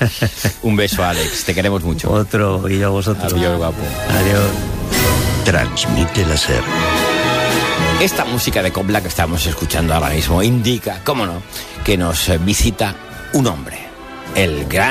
Un beso, Alex, te queremos mucho. Otro, y yo a vosotros. Adiós, guapo. Adiós. Transmite la SER. Esta música de copla que estamos escuchando ahora mismo indica, cómo no, que nos visita un hombre, el gran